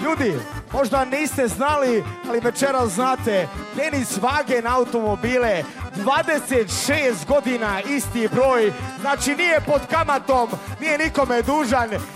Ljudi, možda niste znali, ali večeras znate, Denis Wagen automobile, 26 godina, isti broj, znači nije pod kamatom, nije nikome dužan